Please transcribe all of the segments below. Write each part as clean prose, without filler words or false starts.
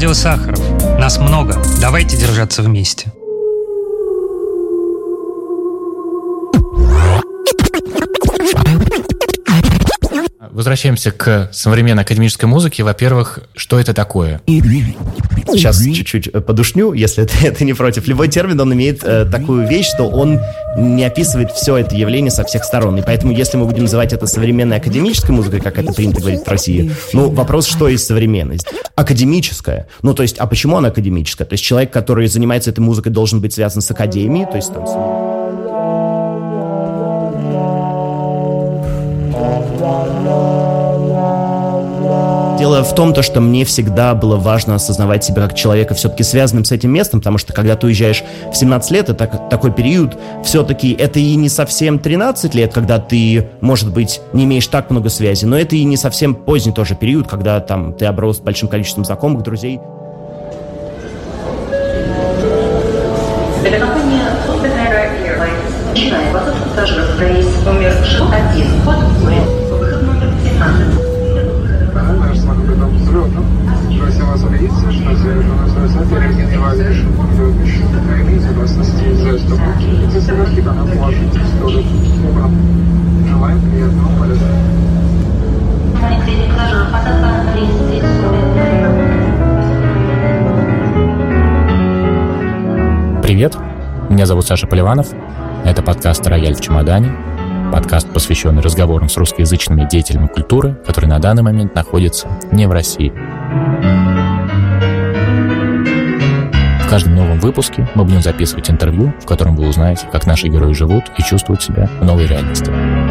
Радио Сахаров. Нас много. Давайте держаться вместе. Возвращаемся к современной академической музыке. Во-первых, что это такое? Сейчас чуть-чуть подушню, если ты не против. Любой термин, он имеет такую вещь, что он не описывает все это явление со всех сторон. И поэтому, если мы будем называть это современной академической музыкой, как это принято говорить в России, вопрос, что есть современность? Академическая. То есть, а почему она академическая? То есть, человек, который занимается этой музыкой, должен быть связан с академией, то есть там... Дело в том, что мне всегда было важно осознавать себя как человека, все-таки связанным с этим местом, потому что когда ты уезжаешь в 17 лет, это такой период, все-таки это и не совсем 13 лет, когда ты, может быть, не имеешь так много связей, но это и не совсем поздний тоже период, когда там ты оброс большим количеством знакомых, друзей. Телекомпания Air Airlines начинает посадку пассажиров в рейс номер 1, вход в море, выход номер 15. Просим вас убедиться, что на высоте организовали решение безопасности за застройки канал положить в сторону. Желаем приятного полета. Привет, меня зовут Саша Поливанов. Это подкаст «Рояль в чемодане». Подкаст, посвященный разговорам с русскоязычными деятелями культуры, которые на данный момент находятся не в России. В каждом новом выпуске мы будем записывать интервью, в котором вы узнаете, как наши герои живут и чувствуют себя в новой реальности.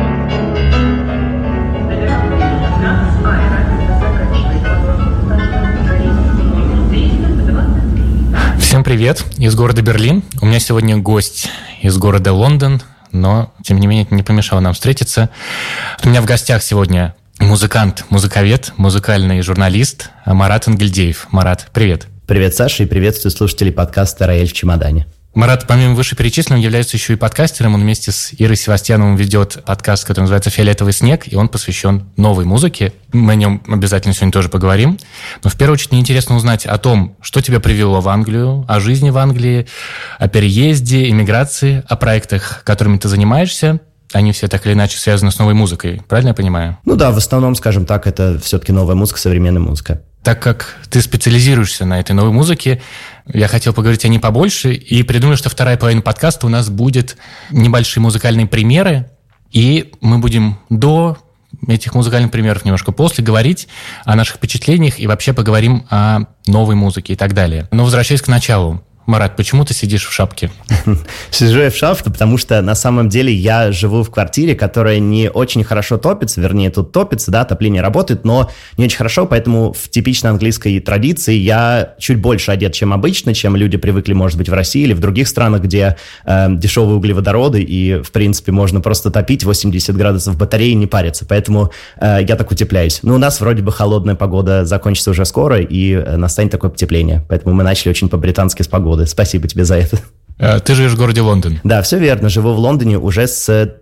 Всем привет из города Берлин. У меня сегодня гость из города Лондон, но, тем не менее, это не помешало нам встретиться. У меня в гостях сегодня музыкант, музыковед, музыкальный журналист Марат Ангельдеев. Марат, привет. Привет, Саша, и приветствую слушателей подкаста «Рояль в чемодане». Марат, помимо вышеперечисленного, является еще и подкастером. Он вместе с Ирой Севастьяновым ведет подкаст, который называется «Фиолетовый снег», и он посвящен новой музыке. Мы о нем обязательно сегодня тоже поговорим. Но в первую очередь мне интересно узнать о том, что тебя привело в Англию, о жизни в Англии, о переезде, эмиграции, о проектах, которыми ты занимаешься. Они все так или иначе связаны с новой музыкой. Правильно я понимаю? Да, в основном, скажем так, это все-таки новая музыка, современная музыка. Так как ты специализируешься на этой новой музыке, я хотел поговорить о ней побольше, и придумал, что вторая половина подкаста у нас будет небольшие музыкальные примеры, и мы будем до этих музыкальных примеров немножко после говорить о наших впечатлениях и вообще поговорим о новой музыке и так далее. Но возвращаясь к началу. Марат, почему ты сидишь в шапке? Сижу я в шапке, потому что на самом деле я живу в квартире, которая не очень хорошо топится, вернее, тут топится, да, отопление работает, но не очень хорошо, поэтому в типичной английской традиции я чуть больше одет, чем обычно, чем люди привыкли, может быть, в России или в других странах, где дешевые углеводороды, и, в принципе, можно просто топить 80 градусов батареи и не париться, поэтому я так утепляюсь. У нас вроде бы холодная погода закончится уже скоро, и настанет такое потепление, поэтому мы начали очень по-британски с погоды. Спасибо тебе за это. Ты живешь в городе Лондон? Да, все верно. Живу в Лондоне уже с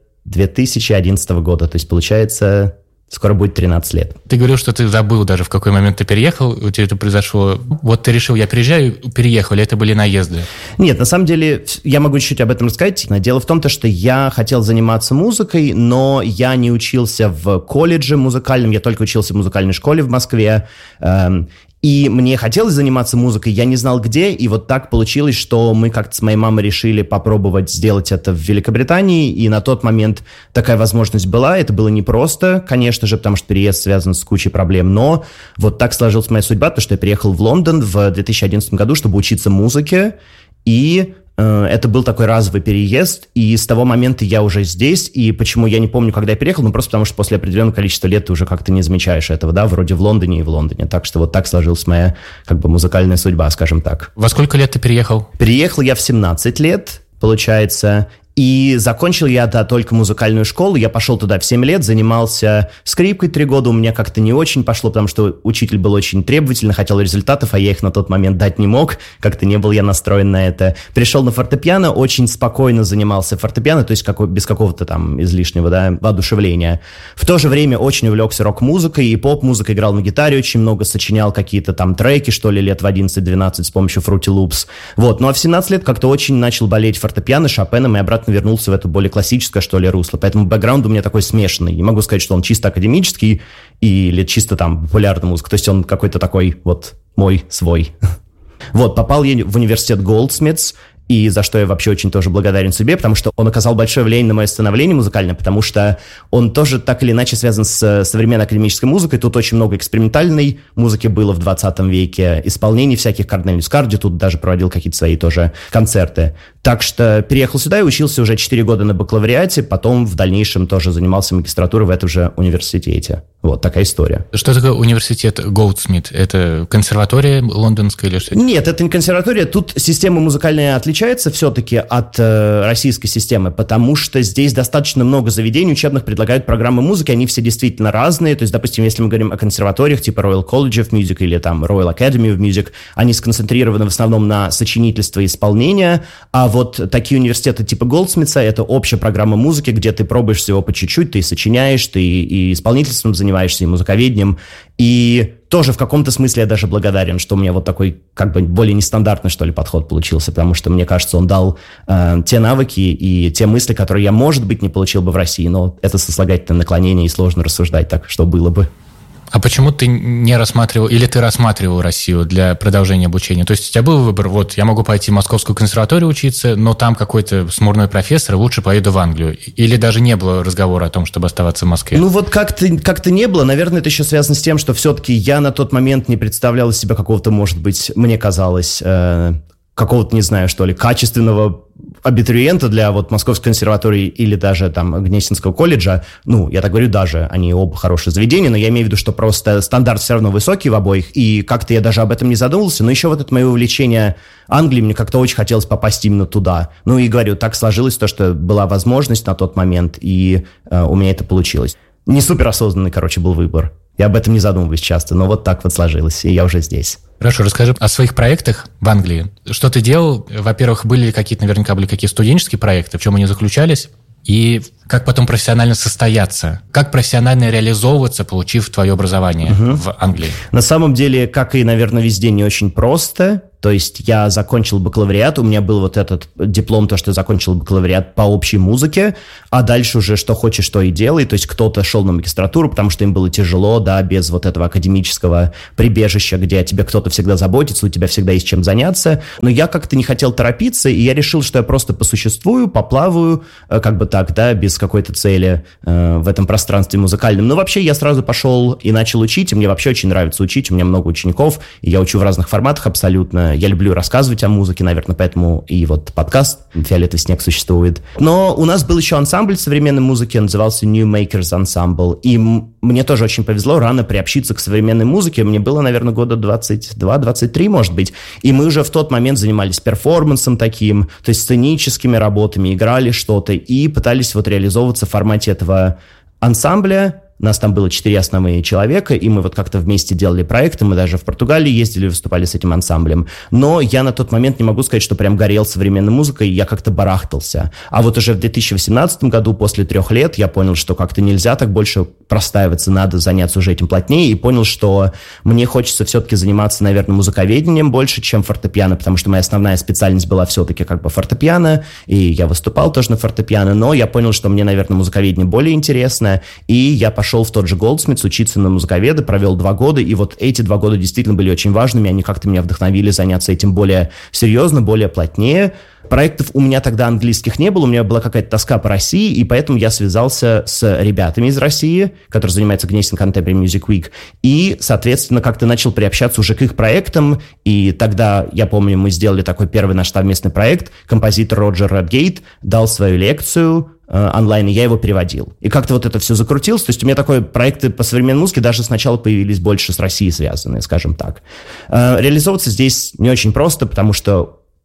2011 года. То есть, получается, скоро будет 13 лет. Ты говорил, что ты забыл даже, в какой момент ты переехал. У тебя это произошло. Вот ты решил, я приезжаю, переехал, или это были наезды? Нет, на самом деле, я могу чуть-чуть об этом рассказать. Дело в том, что я хотел заниматься музыкой, но я не учился в колледже музыкальном. Я только учился в музыкальной школе в Москве. И мне хотелось заниматься музыкой, я не знал где, и вот так получилось, что мы как-то с моей мамой решили попробовать сделать это в Великобритании, и на тот момент такая возможность была, это было непросто, конечно же, потому что переезд связан с кучей проблем, но вот так сложилась моя судьба, то, что я приехал в Лондон в 2011 году, чтобы учиться музыке, и это был такой разовый переезд, и с того момента я уже здесь, и почему я не помню, когда я переехал, просто потому что после определенного количества лет ты уже как-то не замечаешь этого, да, вроде в Лондоне и в Лондоне, так что вот так сложилась моя, музыкальная судьба, скажем так. Во сколько лет ты переехал? Переехал я в 17 лет, получается, И закончил я, да, только музыкальную школу. Я пошел туда в 7 лет, занимался скрипкой 3 года. У меня как-то не очень пошло, потому что учитель был очень требовательный, хотел результатов, а я их на тот момент дать не мог. Как-то не был я настроен на это. Пришел на фортепиано, очень спокойно занимался фортепиано, то есть без какого-то там излишнего, да, воодушевления. В то же время очень увлекся рок-музыкой и поп-музыкой, играл на гитаре очень много, сочинял какие-то там треки, что ли, лет в 11-12 с помощью Fruity Loops. Вот. Ну а в 17 лет как-то очень начал болеть фортепиано, Шопеном, и обратно вернулся в это более классическое, что ли, русло. Поэтому бэкграунд у меня такой смешанный. Не могу сказать, что он чисто академический или чисто там популярная музыка. То есть он какой-то такой вот мой, свой. Вот, попал я в университет Goldsmiths, и за что я вообще очень тоже благодарен себе, потому что он оказал большое влияние на мое становление музыкальное, потому что он тоже так или иначе связан с современной академической музыкой. Тут очень много экспериментальной музыки было в 20 веке, исполнений всяких. Корнелиус Карди тут даже проводил какие-то свои тоже концерты. Так что переехал сюда и учился уже 4 года на бакалавриате, потом в дальнейшем тоже занимался магистратурой в этом же университете. Вот такая история. Что такое университет Goldsmith? Это консерватория лондонская или что? Нет, это не консерватория. Тут система музыкальная отличается все-таки от российской системы, потому что здесь достаточно много заведений учебных предлагают программы музыки, они все действительно разные. То есть, допустим, если мы говорим о консерваториях типа Royal College of Music или там Royal Academy of Music, они сконцентрированы в основном на сочинительство и исполнение, а вот такие университеты типа Голдсмитса — это общая программа музыки, где ты пробуешь всего по чуть-чуть, ты сочиняешь, ты и исполнительством занимаешься, и музыковедением, и тоже в каком-то смысле я даже благодарен, что у меня вот такой как бы более нестандартный, что ли, подход получился, потому что, мне кажется, он дал те навыки и те мысли, которые я, может быть, не получил бы в России, но это сослагательное наклонение, и сложно рассуждать так, что было бы. А почему ты не рассматривал, или ты рассматривал Россию для продолжения обучения? То есть у тебя был выбор, вот, я могу пойти в Московскую консерваторию учиться, но там какой-то смурной профессор, лучше поеду в Англию. Или даже не было разговора о том, чтобы оставаться в Москве? Ну вот как-то не было. Наверное, это еще связано с тем, что все-таки я на тот момент не представлял из себя какого-то, может быть, мне казалось, какого-то, не знаю, что ли, качественного абитуриента для вот Московской консерватории или даже там Гнесинского колледжа. Ну, я так говорю, даже они оба хорошие заведения, но я имею в виду, что просто стандарт все равно высокий в обоих, и как-то я даже об этом не задумывался, но еще вот это мое увлечение Англией, мне как-то очень хотелось попасть именно туда. Ну и говорю, так сложилось то, что была возможность на тот момент, и у меня это получилось. Не суперосознанный, короче, был выбор. Я об этом не задумываюсь часто, но вот так вот сложилось, и я уже здесь. Хорошо, расскажи о своих проектах в Англии. Что ты делал? Во-первых, были какие-то, наверняка, были какие-то студенческие проекты, в чем они заключались? И как потом профессионально состояться? Как профессионально реализовываться, получив твое образование в Англии? На самом деле, как и, наверное, везде, не очень просто. То есть я закончил бакалавриат, у меня был вот этот диплом, то, что я закончил бакалавриат по общей музыке, а дальше уже что хочешь, то и делай. То есть кто-то шел на магистратуру, потому что им было тяжело, да, без вот этого академического прибежища, где о тебе кто-то всегда заботится, у тебя всегда есть чем заняться. Но я как-то не хотел торопиться, и я решил, что я просто посуществую, поплаваю, как бы так, да, без какой-то цели в этом пространстве музыкальном. Но вообще я сразу пошел и начал учить, и мне вообще очень нравится учить, у меня много учеников, и я учу в разных форматах абсолютно. Я люблю рассказывать о музыке, наверное, поэтому и вот подкаст «Фиолетовый снег» существует. Но у нас был еще ансамбль современной музыки, он назывался New Makers Ensemble, и мне тоже очень повезло рано приобщиться к современной музыке. Мне было, наверное, года 22-23, может быть, и мы уже в тот момент занимались перформансом таким, то есть сценическими работами, играли что-то и пытались вот реализовываться в формате этого ансамбля. Нас там было 4 основные человека, и мы вот как-то вместе делали проекты, мы даже в Португалии ездили, выступали с этим ансамблем. Но я на тот момент не могу сказать, что прям горел современной музыкой, я как-то барахтался. А вот уже в 2018 году, после 3 лет, я понял, что как-то нельзя так больше простаиваться, надо заняться уже этим плотнее, и понял, что мне хочется все-таки заниматься, наверное, музыковедением больше, чем фортепиано, потому что моя основная специальность была все-таки как бы фортепиано, и я выступал тоже на фортепиано, но я понял, что мне, наверное, музыковедение более интересно, и я пошел в тот же Goldsmiths учиться на музыковеда, провел 2 года, и вот эти 2 года действительно были очень важными, они как-то меня вдохновили заняться этим более серьезно, более плотнее. Проектов у меня тогда английских не было, у меня была какая-то тоска по России, и поэтому я связался с ребятами из России, которые занимаются Gnesin Contemporary Music Week, и, соответственно, как-то начал приобщаться уже к их проектам, и тогда, я помню, мы сделали такой первый наш совместный проект, композитор Роджер Редгейт дал свою лекцию онлайн, и я его переводил. И как-то вот это все закрутилось, то есть у меня такие проекты по современной музыке даже сначала появились больше с Россией связанные, скажем так. Реализовываться здесь не очень просто, потому что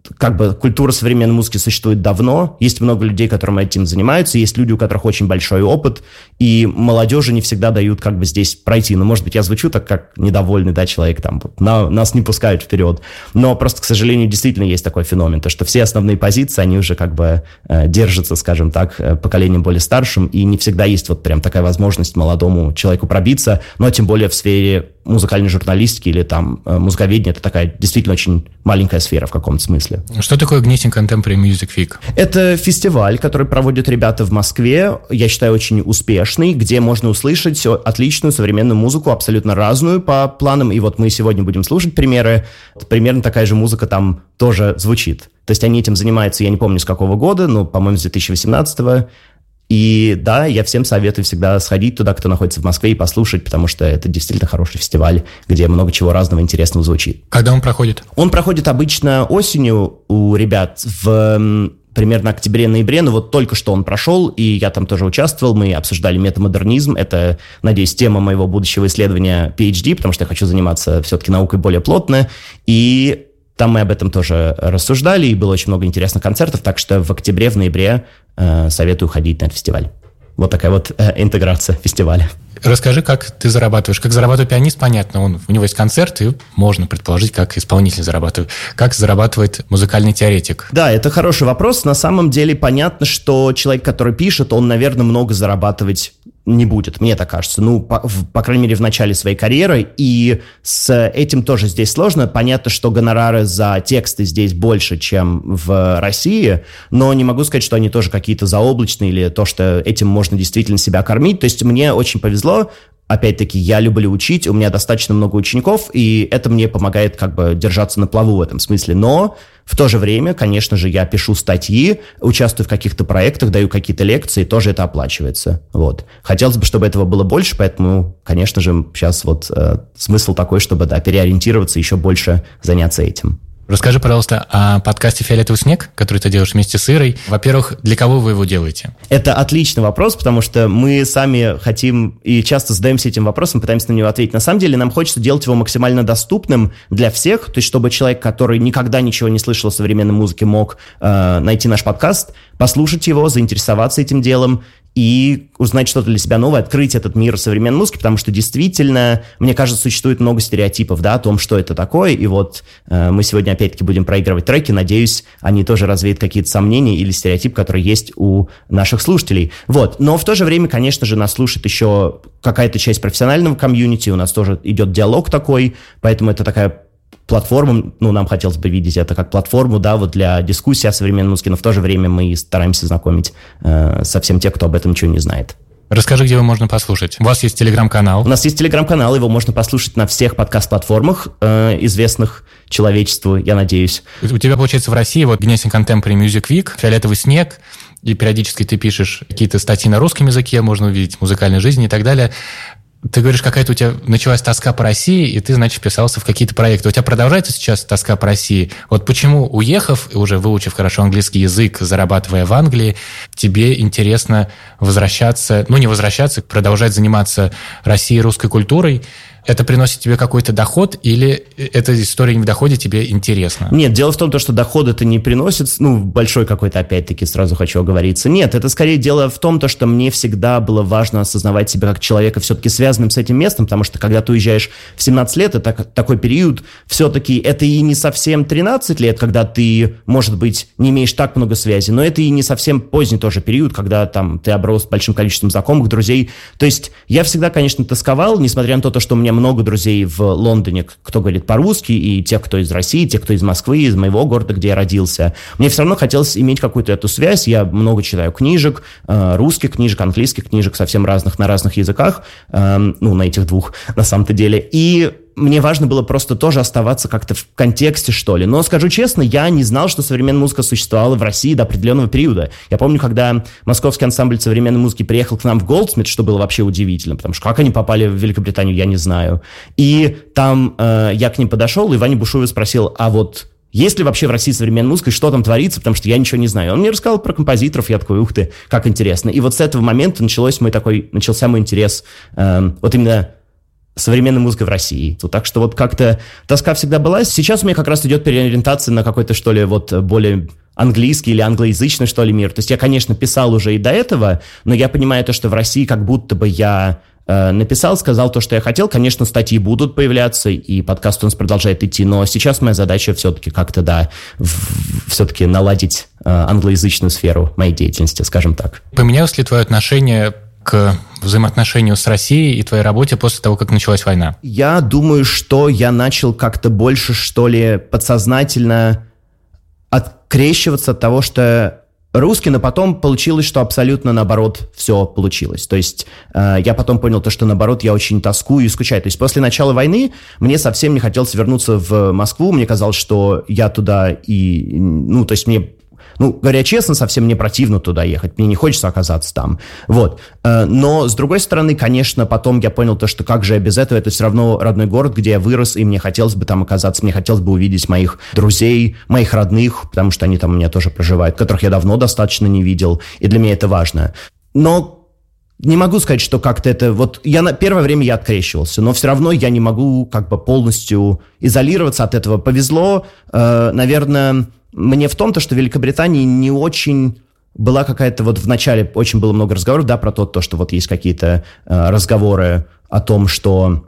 как бы культура современной музыки существует давно, есть много людей, которым этим занимаются, есть люди, у которых очень большой опыт, и молодежи не всегда дают как бы здесь пройти. Ну, может быть, я звучу так, как недовольный, да, человек, там, нас не пускают вперед, но просто, к сожалению, действительно есть такой феномен, то, что все основные позиции, они уже как бы держатся, скажем так, поколением более старшим, и не всегда есть вот прям такая возможность молодому человеку пробиться, но тем более в сфере музыкальной журналистики или там музыковедения, это такая действительно очень маленькая сфера в каком-то смысле. Что такое Gnesin Contemporary Music Week? Это фестиваль, который проводят ребята в Москве, я считаю, очень успешный, где можно услышать отличную современную музыку, абсолютно разную по планам, и вот мы сегодня будем слушать примеры, примерно такая же музыка там тоже звучит. То есть они этим занимаются, я не помню с какого года, но, по-моему, с 2018-го. И да, я всем советую всегда сходить туда, кто находится в Москве, и послушать, потому что это действительно хороший фестиваль, где много чего разного интересного звучит. Когда он проходит? Он проходит обычно осенью у ребят в примерно октябре-ноябре, но вот только что он прошел, и я там тоже участвовал, мы обсуждали метамодернизм, это, надеюсь, тема моего будущего исследования PhD, потому что я хочу заниматься все-таки наукой более плотно, и там мы об этом тоже рассуждали, и было очень много интересных концертов, так что в октябре, в ноябре советую ходить на этот фестиваль. Вот такая вот интеграция фестиваля. Расскажи, как ты зарабатываешь. Как зарабатывает пианист, понятно, у него есть концерт, и можно предположить, как исполнитель зарабатывает. Как зарабатывает музыкальный теоретик? Да, это хороший вопрос. На самом деле понятно, что человек, который пишет, он, наверное, много зарабатывать не будет, мне так кажется. Ну, по крайней мере, в начале своей карьеры. И с этим тоже здесь сложно. Понятно, что гонорары за тексты здесь больше, чем в России, но не могу сказать, что они тоже какие-то заоблачные или то, что этим можно действительно себя кормить. То есть мне очень повезло. Опять-таки, я люблю учить, у меня достаточно много учеников, и это мне помогает как бы держаться на плаву в этом смысле. Но в то же время, конечно же, я пишу статьи, участвую в каких-то проектах, даю какие-то лекции, тоже это оплачивается. Вот. Хотелось бы, чтобы этого было больше, поэтому, конечно же, сейчас вот смысл такой, чтобы, да, переориентироваться, еще больше заняться этим. Расскажи, пожалуйста, о подкасте «Фиолетовый снег», который ты делаешь вместе с Ирой. Во-первых, для кого вы его делаете? Это отличный вопрос, потому что мы сами хотим и часто задаемся этим вопросом, пытаемся на него ответить. На самом деле нам хочется делать его максимально доступным для всех, то есть чтобы человек, который никогда ничего не слышал о современной музыке, мог найти наш подкаст, послушать его, заинтересоваться этим делом и узнать что-то для себя новое, открыть этот мир современной музыки, потому что действительно, мне кажется, существует много стереотипов, да, о том, что это такое, и вот мы сегодня опять-таки будем проигрывать треки, надеюсь, они тоже развеют какие-то сомнения или стереотипы, которые есть у наших слушателей. Вот, но в то же время, конечно же, нас слушает еще какая-то часть профессионального комьюнити, у нас тоже идет диалог такой, поэтому это такая платформу, ну, нам хотелось бы видеть это как платформу, да, вот для дискуссии о современной музыке, но в то же время мы стараемся знакомить со всем тем, кто об этом ничего не знает. Расскажи, где его можно послушать. У вас есть телеграм-канал. У нас есть телеграм-канал, его можно послушать на всех подкаст-платформах, известных человечеству, я надеюсь. У тебя, получается, в России вот Gnesin Contemporary Music Week, «Фиолетовый снег», и периодически ты пишешь какие-то статьи на русском языке, можно увидеть музыкальной жизни и так далее. Ты говоришь, какая-то у тебя началась тоска по России, и ты, значит, вписался в какие-то проекты. У тебя продолжается сейчас тоска по России? Вот почему, уехав и уже выучив хорошо английский язык, зарабатывая в Англии, тебе интересно возвращаться, ну, не возвращаться, продолжать заниматься Россией, русской культурой? Это приносит тебе какой-то доход, или эта история не в доходе тебе интересна? Нет, дело в том, что доход это не приносит, ну, большой какой-то, опять-таки, сразу хочу оговориться. Нет, это скорее дело в том, что мне всегда было важно осознавать себя как человека все-таки связанным с этим местом, потому что когда ты уезжаешь в 17 лет, это такой период, все-таки это и не совсем 13 лет, когда ты, может быть, не имеешь так много связей, но это и не совсем поздний тоже период, когда там ты оброс большим количеством знакомых, друзей. То есть я всегда, конечно, тосковал, несмотря на то, что у меня много друзей в Лондоне, кто говорит по-русски, и те, кто из России, те, кто из Москвы, из моего города, где я родился. Мне все равно хотелось иметь какую-то эту связь. Я много читаю книжек, русских книжек, английских книжек, совсем разных, на разных языках, ну, на этих двух, на самом-то деле. И мне важно было просто тоже оставаться как-то в контексте, что ли. Но, скажу честно, я не знал, что современная музыка существовала в России до определенного периода. Я помню, когда Московский ансамбль современной музыки приехал к нам в Голдсмит, что было вообще удивительно, потому что как они попали в Великобританию, я не знаю. И там я к ним подошел, и Ваня Бушуев спросил, а вот есть ли вообще в России современная музыка, и что там творится, потому что я ничего не знаю. Он мне рассказал про композиторов, я такой, ух ты, как интересно. И вот с этого момента начался мой интерес, вот именно современной музыкой в России. Так что вот как-то тоска всегда была. Сейчас у меня как раз идет переориентация на какой-то, что ли, вот более английский или англоязычный, что ли, мир. То есть я, конечно, писал уже и до этого, но я понимаю то, что в России как будто бы я написал, сказал то, что я хотел. Конечно, статьи будут появляться, и подкаст у нас продолжает идти, но сейчас моя задача все-таки как-то, да, все-таки наладить англоязычную сферу моей деятельности, скажем так. Поменялось ли твое отношение к взаимоотношению с Россией и твоей работе после того, как началась война? Я думаю, что я начал как-то больше, что ли, подсознательно открещиваться от того, что русский, но потом получилось, что абсолютно наоборот все получилось. То есть я потом понял то, что наоборот я очень тоскую и скучаю. То есть после начала войны мне совсем не хотелось вернуться в Москву. Мне казалось, что я туда и... Ну, то есть мне... Ну, говоря честно, совсем не противно туда ехать, мне не хочется оказаться там, вот. Но, с другой стороны, конечно, потом я понял то, что как же я без этого, это все равно родной город, где я вырос, и мне хотелось бы там оказаться, мне хотелось бы увидеть моих друзей, моих родных, потому что они там у меня тоже проживают, которых я давно достаточно не видел, и для меня это важно. Но не могу сказать, что как-то это... Вот я на первое время я открещивался, но все равно я не могу как бы полностью изолироваться от этого. Повезло, наверное... Мне в том-то, что в Великобритании не очень была какая-то... Вот в начале очень было много разговоров, да, про то, что вот есть какие-то разговоры о том, что...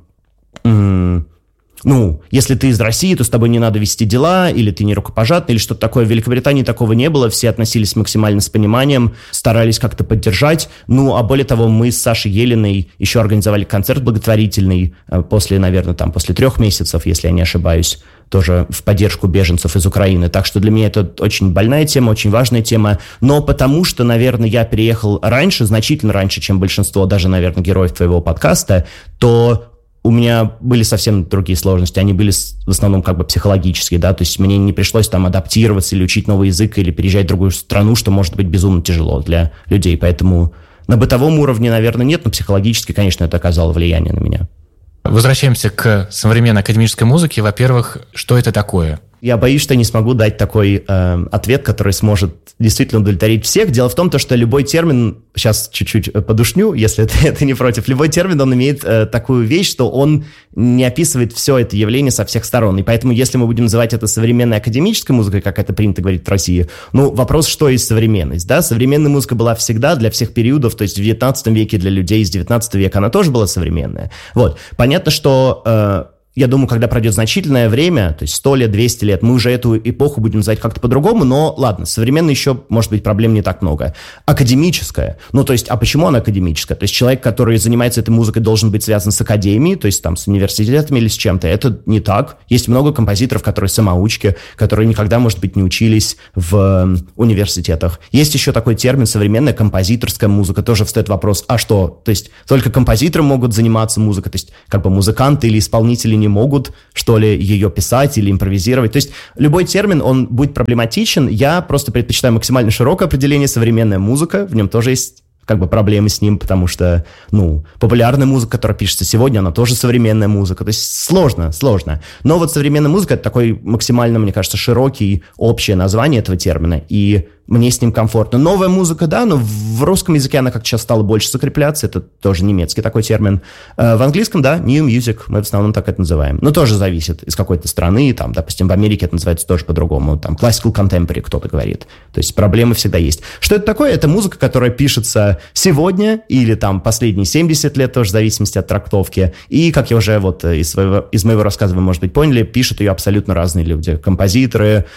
Ну, если ты из России, то с тобой не надо вести дела, или ты не рукопожатный, или что-то такое. В Великобритании такого не было, все относились максимально с пониманием, старались как-то поддержать. Ну, а более того, мы с Сашей Елиной еще организовали концерт благотворительный после, наверное, там, после 3 месяцев, если я не ошибаюсь, тоже в поддержку беженцев из Украины. Так что для меня это очень больная тема, очень важная тема. Но потому что, наверное, я переехал раньше, значительно раньше, чем большинство даже, наверное, героев твоего подкаста, то... У меня были совсем другие сложности, они были в основном как бы психологические, да, то есть мне не пришлось там адаптироваться или учить новый язык, или переезжать в другую страну, что может быть безумно тяжело для людей, поэтому на бытовом уровне, наверное, нет, но психологически, конечно, это оказало влияние на меня. Возвращаемся к современной академической музыке. Во-первых, что это такое? Я боюсь, что не смогу дать такой ответ, который сможет действительно удовлетворить всех. Дело в том, что любой термин, сейчас чуть-чуть подушню, если это не против, любой термин, он имеет такую вещь, что он не описывает все это явление со всех сторон. И поэтому, если мы будем называть это современной академической музыкой, как это принято говорить в России, ну, вопрос, что есть современность, да? Современная музыка была всегда для всех периодов, то есть в 19 веке для людей из 19 века она тоже была современная. Вот. Понятно, что... Я думаю, когда пройдет значительное время, то есть 100 лет, 200 лет, мы уже эту эпоху будем называть как-то по-другому, но ладно, современно еще, может быть, проблем не так много. Академическая, ну то есть, а почему она академическая? То есть человек, который занимается этой музыкой, должен быть связан с академией, то есть там с университетами или с чем-то. Это не так. Есть много композиторов, которые самоучки, которые никогда, может быть, не учились в университетах. Есть еще такой термин современная композиторская музыка. Тоже встает вопрос, а что? То есть только композиторы могут заниматься музыкой, то есть как бы музыканты или исполнители не могут, что ли, ее писать или импровизировать. То есть любой термин, он будет проблематичен. Я просто предпочитаю максимально широкое определение современная музыка. В нем тоже есть как бы проблемы с ним, потому что, ну, популярная музыка, которая пишется сегодня, она тоже современная музыка. То есть сложно. Но вот современная музыка — это такой максимально, мне кажется, широкий, общее название этого термина, и мне с ним комфортно. Новая музыка, да, но в русском языке она как сейчас стала больше закрепляться, это тоже немецкий такой термин. В английском, да, new music, мы в основном так это называем. Но тоже зависит из какой-то страны, там, допустим, в Америке это называется тоже по-другому, там, classical contemporary кто-то говорит. То есть проблемы всегда есть. Что это такое? Это музыка, которая пишется сегодня или там последние 70 лет, тоже в зависимости от трактовки. И, как я уже вот из моего рассказа вы, может быть, поняли, пишут ее абсолютно разные люди. Композиторы,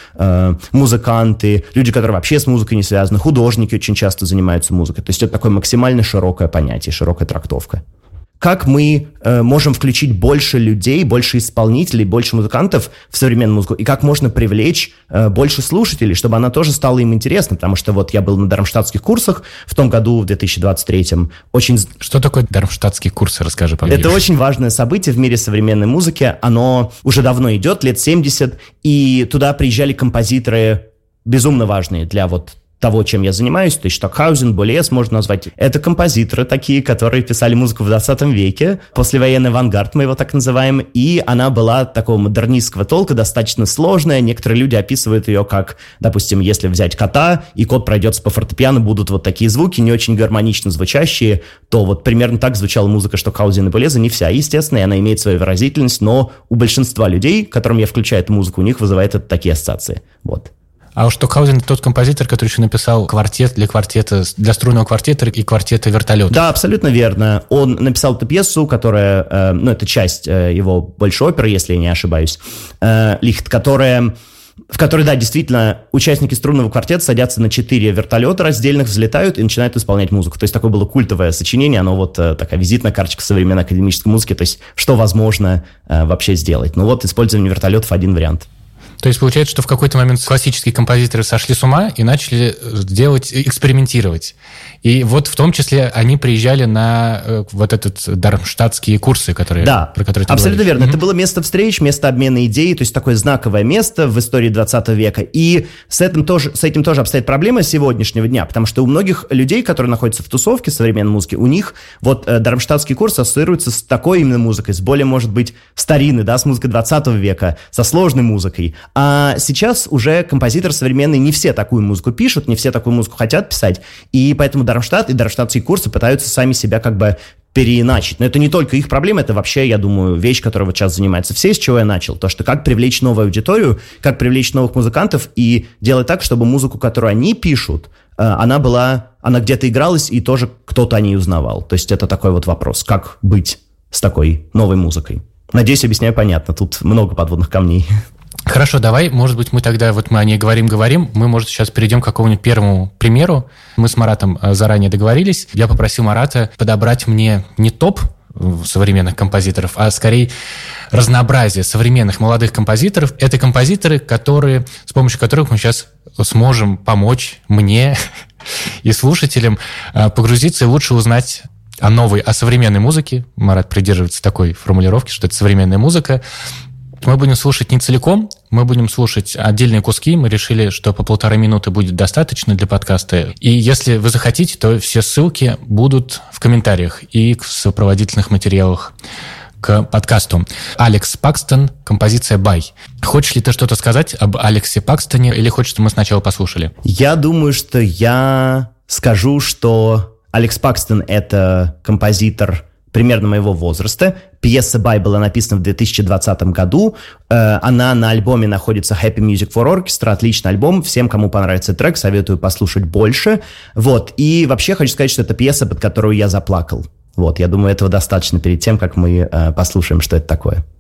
музыканты, люди, которые вообще с музыкой не связаны, художники очень часто занимаются музыкой. То есть это такое максимально широкое понятие, широкая трактовка. Как мы можем включить больше людей, больше исполнителей, больше музыкантов в современную музыку, и как можно привлечь больше слушателей, чтобы она тоже стала им интересна, потому что вот я был на дармштадтских курсах в том году, в 2023-м. Что такое дармштадтские курсы? Расскажи поближе. Это очень важное событие в мире современной музыки. Оно уже давно идет, лет 70, и туда приезжали композиторы безумно важные для вот того, чем я занимаюсь, то есть Стокхаузен, Болес можно назвать. Это композиторы такие, которые писали музыку в 20 веке, послевоенный авангард мы его так называем, и она была такого модернистского толка, достаточно сложная. Некоторые люди описывают ее как, допустим, если взять кота, и кот пройдется по фортепиано, будут вот такие звуки, не очень гармонично звучащие, то вот примерно так звучала музыка Стокхаузена и Болеза, не вся, естественно, и она имеет свою выразительность, но у большинства людей, которым я включаю эту музыку, у них вызывает это такие ассоциации. Вот. А уж Стокхаузен — это тот композитор, который еще написал квартет для струнного квартета и квартета вертолета. Да, абсолютно верно. Он написал эту пьесу, которая, это часть его большой оперы, если я не ошибаюсь, Лихт, в которой, да, действительно, участники струнного квартета садятся на 4 вертолета раздельных, взлетают и начинают исполнять музыку. То есть такое было культовое сочинение, оно вот такая визитная карточка современной академической музыки, то есть что возможно вообще сделать. Ну вот, использование вертолетов — один вариант. То есть получается, что в какой-то момент классические композиторы сошли с ума и начали экспериментировать. И вот в том числе они приезжали на вот этот дармштадтские курсы, про которые ты абсолютно говоришь. Верно. Это было место встреч, место обмена идей, то есть такое знаковое место в истории 20 века. И с этим тоже обстоит проблема сегодняшнего дня, потому что у многих людей, которые находятся в тусовке современной музыки, у них вот дармштадтский курс ассоциируется с такой именно музыкой, с более, может быть, старинной, да, с музыкой 20 века, со сложной музыкой. А сейчас уже композиторы современные не все такую музыку пишут, не все такую музыку хотят писать, и поэтому Дармштадт и дармштадтские курсы пытаются сами себя как бы переиначить. Но это не только их проблема, это вообще, я думаю, вещь, которой вот сейчас занимаются все, с чего я начал. То, что как привлечь новую аудиторию, как привлечь новых музыкантов и делать так, чтобы музыку, которую они пишут, она где-то игралась, и тоже кто-то о ней узнавал. То есть это такой вот вопрос, как быть с такой новой музыкой. Надеюсь, объясняю понятно, тут много подводных камней. Хорошо, давай, может быть, мы тогда, вот мы о ней говорим, мы, может, сейчас перейдем к какому-нибудь первому примеру. Мы с Маратом заранее договорились. Я попросил Марата подобрать мне не топ современных композиторов, а скорее разнообразие современных молодых композиторов. Это композиторы, с помощью которых мы сейчас сможем помочь мне и слушателям погрузиться и лучше узнать о современной музыке. Марат придерживается такой формулировки, что это современная музыка. Мы будем слушать не целиком, мы будем слушать отдельные куски. Мы решили, что по 1,5 минуты будет достаточно для подкаста. И если вы захотите, то все ссылки будут в комментариях и в сопроводительных материалах к подкасту. Алекс Пакстон, композиция «Бай». Хочешь ли ты что-то сказать об Алексе Пакстоне или хочешь, чтобы мы сначала послушали? Я думаю, что я скажу, что Алекс Пакстон — это композитор примерно моего возраста. Пьеса «Бай» была написана в 2020 году. Она на альбоме находится Happy Music for Orchestra. Отличный альбом. Всем, кому понравится трек, советую послушать больше. Вот. И вообще хочу сказать, что это пьеса, под которую я заплакал. Вот. Я думаю, этого достаточно перед тем, как мы послушаем, что это такое.